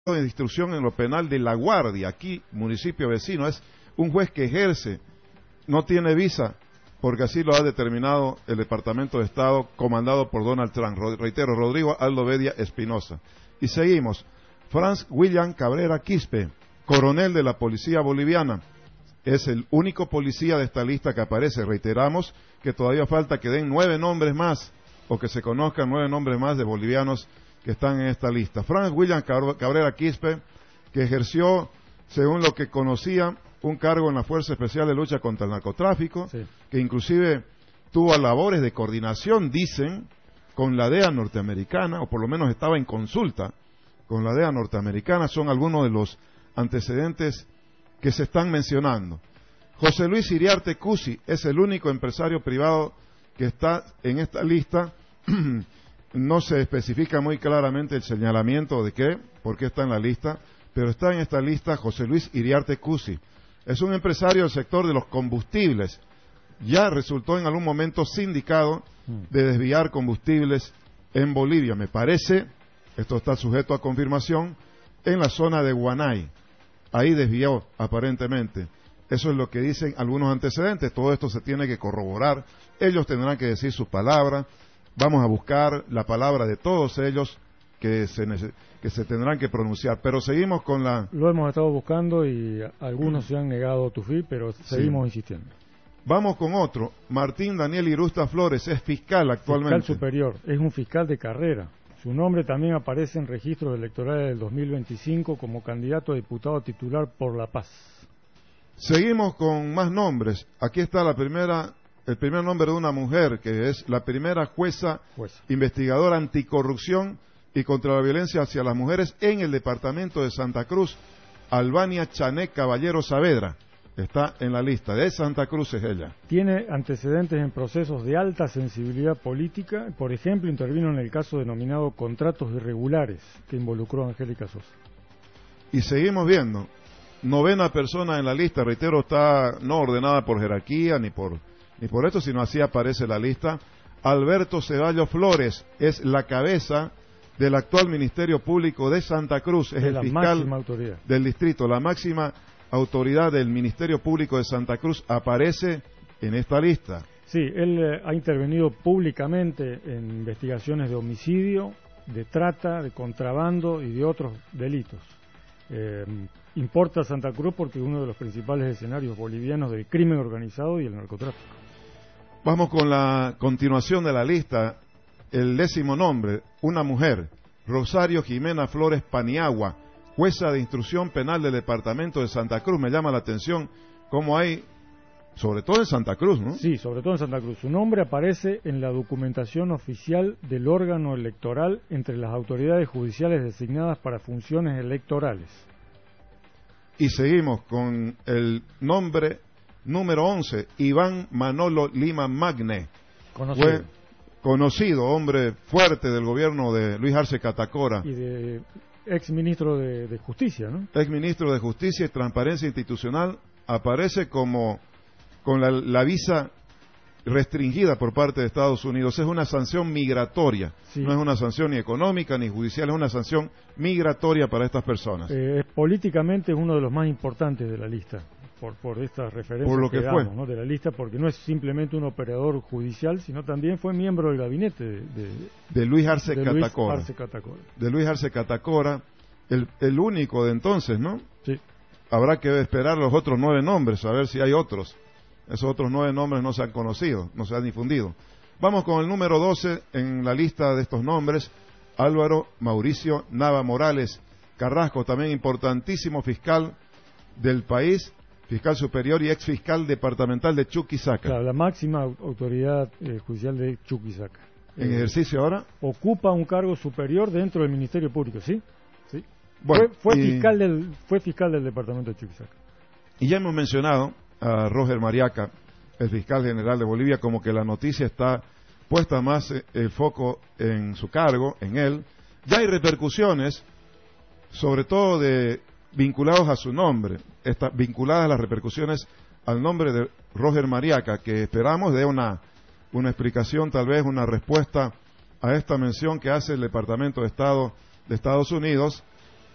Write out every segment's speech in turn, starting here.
de instrucción en lo penal de La Guardia, aquí, municipio vecino, es un juez que ejerce, no tiene visa, porque así lo ha determinado el Departamento de Estado comandado por Donald Trump. Reitero, Rodrigo Aldo Bedia Espinosa. Y seguimos. Franz William Cabrera Quispe, coronel de la Policía Boliviana. Es el único policía de esta lista que aparece. Reiteramos que todavía falta que den 9 nombres más, o que se conozcan 9 nombres más de bolivianos que están en esta lista. Franz William Cabrera Quispe, que ejerció, según lo que conocía, un cargo en la Fuerza Especial de Lucha contra el Narcotráfico, sí, que inclusive tuvo labores de coordinación, dicen, con la DEA norteamericana, o por lo menos estaba en consulta con la DEA norteamericana. Son algunos de los antecedentes que se están mencionando. José Luis Iriarte Cusi es el único empresario privado que está en esta lista. No se especifica muy claramente el señalamiento de qué, por qué está en la lista, pero está en esta lista José Luis Iriarte Cusi. Es un empresario del sector de los combustibles. Ya resultó en algún momento sindicado de desviar combustibles en Bolivia. Me parece, esto está sujeto a confirmación, en la zona de Guanay. Ahí desvió, aparentemente. Eso es lo que dicen algunos antecedentes. Todo esto se tiene que corroborar. Ellos tendrán que decir su palabra. Vamos a buscar la palabra de todos ellos que se tendrán que pronunciar. Pero seguimos con la... Lo hemos estado buscando y algunos se han negado a Tufí, pero seguimos insistiendo. Vamos con otro. Martín Daniel Irusta Flores es fiscal actualmente. Fiscal superior, es un fiscal de carrera. Su nombre también aparece en registros electorales del 2025 como candidato a diputado titular por La Paz. Seguimos con más nombres. Aquí está el primer nombre de una mujer, que es la primera jueza investigadora anticorrupción y contra la violencia hacia las mujeres en el departamento de Santa Cruz, Albania Chané Caballero Saavedra. Está en la lista. De Santa Cruz es ella. Tiene antecedentes en procesos de alta sensibilidad política. Por ejemplo, intervino en el caso denominado contratos irregulares que involucró a Angélica Sosa. Y seguimos viendo. 9ª persona en la lista. Reitero, está no ordenada por jerarquía ni por esto, sino así aparece la lista. Alberto Ceballos Flores es la cabeza del actual Ministerio Público de Santa Cruz. Es el fiscal del distrito. La máxima autoridad del Ministerio Público de Santa Cruz aparece en esta lista. Sí, él ha intervenido públicamente en investigaciones de homicidio, de trata, de contrabando y de otros delitos. Importa Santa Cruz porque es uno de los principales escenarios bolivianos del crimen organizado y el narcotráfico. Vamos con la continuación de la lista. El 10º nombre, una mujer, Rosario Jimena Flores Paniagua, jueza de instrucción penal del departamento de Santa Cruz. Me llama la atención cómo hay, sobre todo en Santa Cruz, ¿no? Sí, sobre todo en Santa Cruz. Su nombre aparece en la documentación oficial del órgano electoral entre las autoridades judiciales designadas para funciones electorales. Y seguimos con el nombre número 11, Iván Manolo Lima Magne. Fue conocido, hombre fuerte del gobierno de Luis Arce Catacora. Y de ex ministro de Justicia, ¿no? Ex ministro de Justicia y Transparencia Institucional. Aparece como con la visa restringida por parte de Estados Unidos. Es una sanción migratoria. Sí. No es una sanción ni económica ni judicial, es una sanción migratoria para estas personas. Políticamente es uno de los más importantes de la lista. Por estas referencias por lo que damos, fue, ¿no? De la lista, porque no es simplemente un operador judicial, sino también fue miembro del gabinete de Luis Arce Catacora. De Luis Arce Catacora, el único de entonces, ¿no? Sí. Habrá que esperar los otros 9 nombres, a ver si hay otros. Esos otros 9 nombres no se han conocido, no se han difundido. Vamos con el número 12 en la lista de estos nombres, Álvaro Mauricio Nava Morales Carrasco, también importantísimo fiscal del país, fiscal superior y ex fiscal departamental de Chuquisaca. Claro, la máxima autoridad judicial de Chuquisaca. ¿En ejercicio ahora? Ocupa un cargo superior dentro del Ministerio Público, ¿sí? Sí. Bueno, fue fiscal del departamento de Chuquisaca. Y ya hemos mencionado a Roger Mariaca, el fiscal general de Bolivia, como que la noticia está puesta más el foco en su cargo, en él. Ya hay repercusiones, sobre todo vinculados a su nombre, vinculadas las repercusiones al nombre de Roger Mariaca, que esperamos dé una explicación, tal vez una respuesta a esta mención que hace el Departamento de Estado de Estados Unidos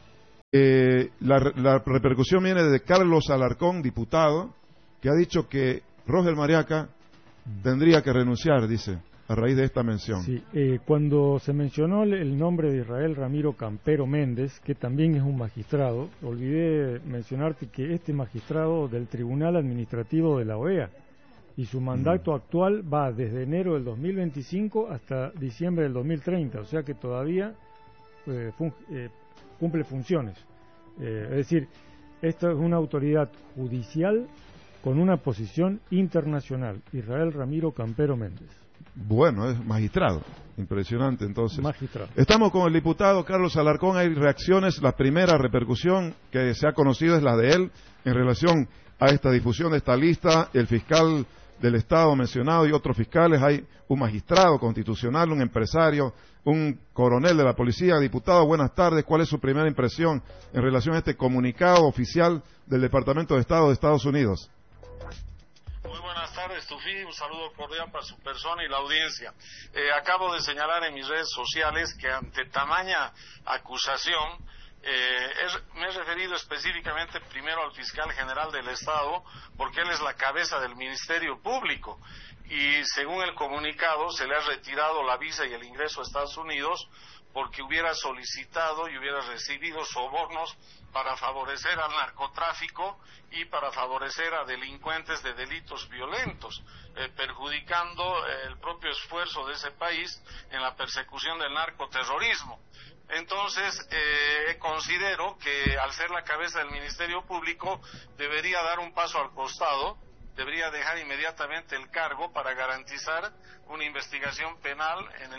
La repercusión viene de Carlos Alarcón, diputado, que ha dicho que Rogel Mariaca tendría que renunciar, dice, a raíz de esta mención. Sí, cuando se mencionó el nombre de Israel Ramiro Campero Méndez, que también es un magistrado, olvidé mencionarte que este magistrado del Tribunal Administrativo de la OEA, y su mandato actual va desde enero del 2025 hasta diciembre del 2030, o sea que todavía cumple funciones. Es decir, esta es una autoridad judicial con una posición internacional, Israel Ramiro Campero Méndez. Bueno, es magistrado, impresionante entonces. Magistrado. Estamos con el diputado Carlos Alarcón, hay reacciones, la primera repercusión que se ha conocido es la de él en relación a esta difusión de esta lista, el fiscal del Estado mencionado y otros fiscales, hay un magistrado constitucional, un empresario, un coronel de la policía. Diputado, buenas tardes, ¿cuál es su primera impresión en relación a este comunicado oficial del Departamento de Estado de Estados Unidos? Muy buenas tardes, Tufi, un saludo cordial para su persona y la audiencia. Acabo de señalar en mis redes sociales que ante tamaña acusación, me he referido específicamente primero al fiscal general del Estado, porque él es la cabeza del Ministerio Público, y según el comunicado se le ha retirado la visa y el ingreso a Estados Unidos porque hubiera solicitado y hubiera recibido sobornos para favorecer al narcotráfico y para favorecer a delincuentes de delitos violentos, perjudicando el propio esfuerzo de ese país en la persecución del narcoterrorismo. Entonces, considero que al ser la cabeza del Ministerio Público debería dar un paso al costado, debería dejar inmediatamente el cargo para garantizar una investigación penal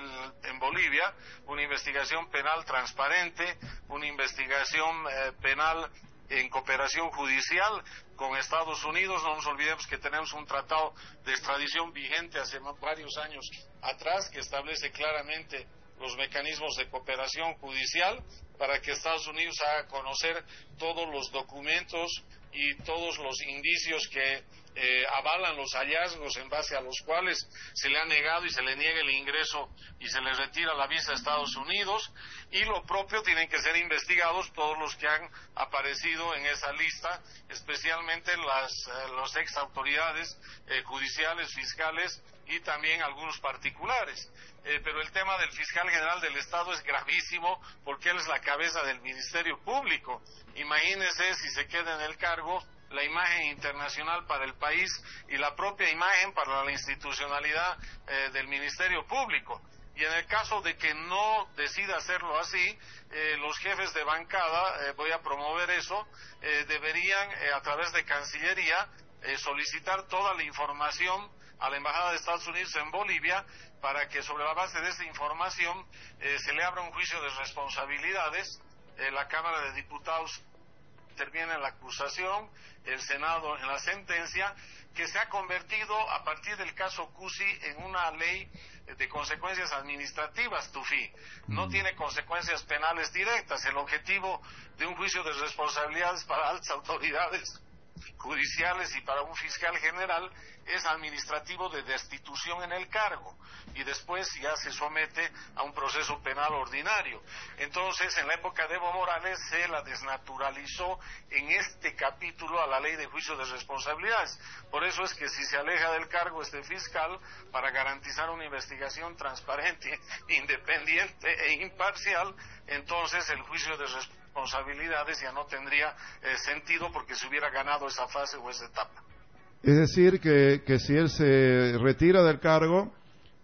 en Bolivia, una investigación penal transparente, una investigación penal en cooperación judicial con Estados Unidos. No nos olvidemos que tenemos un tratado de extradición vigente hace varios años atrás que establece claramente los mecanismos de cooperación judicial para que Estados Unidos haga conocer todos los documentos y todos los indicios que avalan los hallazgos en base a los cuales se le ha negado y se le niega el ingreso y se le retira la visa a Estados Unidos, y lo propio tienen que ser investigados todos los que han aparecido en esa lista, especialmente las ex autoridades judiciales, fiscales y también algunos particulares. Pero el tema del fiscal general del Estado es gravísimo porque él es la cabeza del Ministerio Público. Imagínese si se queda en el cargo la imagen internacional para el país y la propia imagen para la institucionalidad del Ministerio Público. Y en el caso de que no decida hacerlo así, los jefes de bancada, voy a promover eso, deberían a través de Cancillería solicitar toda la información a la Embajada de Estados Unidos en Bolivia para que sobre la base de esa información se le abra un juicio de responsabilidades. La Cámara de Diputados interviene en la acusación, el Senado en la sentencia, que se ha convertido a partir del caso Cusi en una ley de consecuencias administrativas, Tufi. No tiene consecuencias penales directas. El objetivo de un juicio de responsabilidades para altas autoridades judiciales y para un fiscal general es administrativo de destitución en el cargo y después ya se somete a un proceso penal ordinario. Entonces, en la época de Evo Morales se la desnaturalizó en este capítulo a la ley de juicio de responsabilidades. Por eso es que si se aleja del cargo este fiscal, para garantizar una investigación transparente, independiente e imparcial, entonces el juicio de responsabilidades ya no tendría sentido porque se hubiera ganado esa fase o esa etapa. Es decir, que si él se retira del cargo,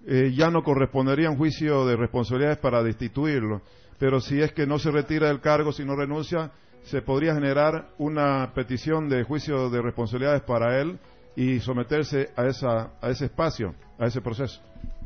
ya no correspondería un juicio de responsabilidades para destituirlo. Pero si es que no se retira del cargo, si no renuncia, se podría generar una petición de juicio de responsabilidades para él y someterse a ese espacio, a ese proceso.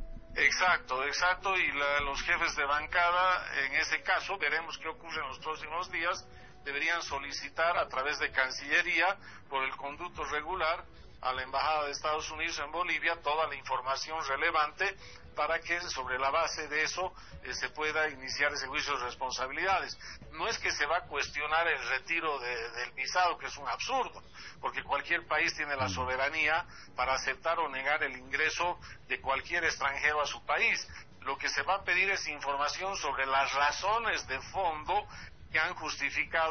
Exacto, y los jefes de bancada, en ese caso, veremos qué ocurre en los próximos días, deberían solicitar a través de Cancillería, por el conducto regular, a la Embajada de Estados Unidos en Bolivia toda la información relevante para que sobre la base de eso se pueda iniciar ese juicio de responsabilidades. No es que se va a cuestionar el retiro del visado, que es un absurdo, porque cualquier país tiene la soberanía para aceptar o negar el ingreso de cualquier extranjero a su país. Lo que se va a pedir es información sobre las razones de fondo que han justificado